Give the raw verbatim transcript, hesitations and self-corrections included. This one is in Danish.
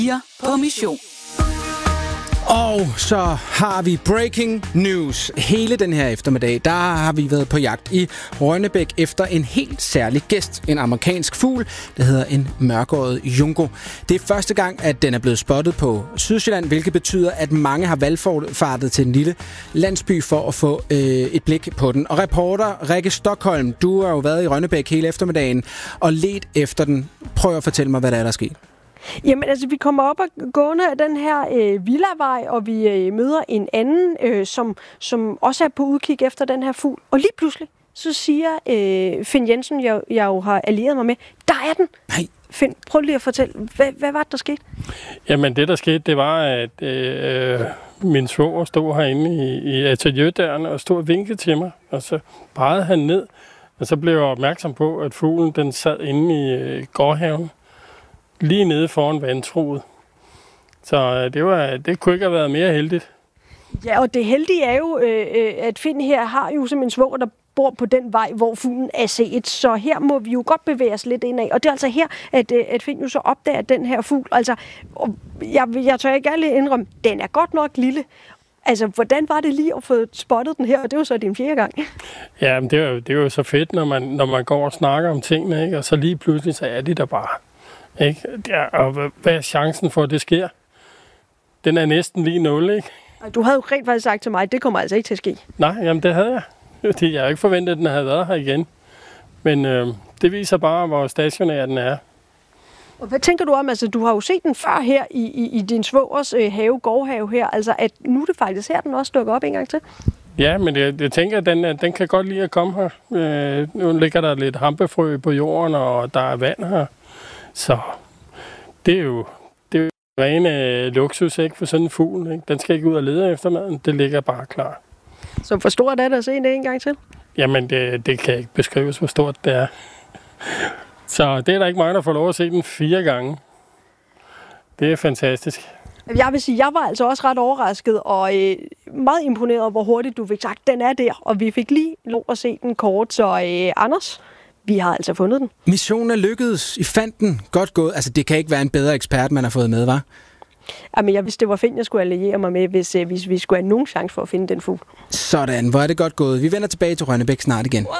på mission. Og så har vi breaking news. Hele den her eftermiddag, der har vi været på jagt i Rønnebæk efter en helt særlig gæst. En amerikansk fugl, der hedder en mørkøjet junco. Det er første gang, at den er blevet spottet på Sydsjælland, hvilket betyder, at mange har valgfartet til en lille landsby for at få øh, et blik på den. Og reporter Rikke Stockholm, du har jo været i Rønnebæk hele eftermiddagen og let efter den. Prøv at fortælle mig, hvad der er, der er sket. Jamen altså, vi kommer op og gående af den her øh, villavej, og vi øh, møder en anden, øh, som, som også er på udkig efter den her fugl. Og lige pludselig, så siger øh, Finn Jensen, jeg, jeg jo har allieret mig med, der er den! Nej. Finn, prøv lige at fortælle, hvad, hvad var det, der skete? Jamen det, der skete, det var, at øh, min svoger stod herinde i, i atelierdøren og stod og vinkede til mig, og så pegede han ned, og så blev jeg opmærksom på, at fuglen den sad inde i øh, gårdhaven, lige nede foran vandtruet. Så det, var, det kunne ikke have været mere heldigt. Ja, og det heldige er jo, øh, at Finn her har jo simpelthen en svoger, der bor på den vej, hvor fuglen er set. Så her må vi jo godt bevæge os lidt indad. Og det er altså her, at, at Finn jo så opdager den her fugl. Altså, jeg, jeg tør ikke alle indrømme, den er godt nok lille. Altså, hvordan var det lige at få spottet den her? Og det var så din fjerde gang. Ja, men det er jo, det er jo så fedt, når man, når man går og snakker om tingene, ikke? Og så lige pludselig, så er de der bare. Ikke? Ja, og hvad er chancen for, at det sker? Den er næsten lige nul, ikke? Du havde jo rent faktisk sagt til mig, at det kommer altså ikke til at ske. Nej, jamen det havde jeg. Jeg havde ikke forventet, at den havde været her igen. Men øh, det viser bare, hvor stationær den er. Og hvad tænker du om? Altså, du har jo set den før her i, i, i din svogers øh, have, gårdhave her. Altså, at nu er det faktisk her, den også dukker op en gang til. Ja, men jeg, jeg tænker, at den, den kan godt lide at komme her. Øh, nu ligger der lidt hampefrø på jorden, og der er vand her. Så det er jo, det er jo rene luksus, ikke, for sådan en fugl. Ikke? Den skal ikke ud og lede efter maden. Det ligger bare klar. Så hvor stort er det at se det en gang til? Jamen, det, det kan ikke beskrives, hvor stort det er. Så det er der ikke mange, der får lov at se den fire gange. Det er fantastisk. Jeg vil sige, jeg var altså også ret overrasket og øh, meget imponeret, hvor hurtigt du fik sagt, den er der. Og vi fik lige lov at se den kort. Så øh, Anders, vi har altså fundet den. Missionen er lykkedes. I fandt den. Godt gået. Altså, det kan ikke være en bedre ekspert, man har fået med, hva'? Jamen, jeg vidste, det var fint, jeg skulle alliere mig med, hvis, hvis vi skulle have nogen chance for at finde den fugl. Sådan. Hvor er det godt gået. Vi vender tilbage til Rønnebæk snart igen.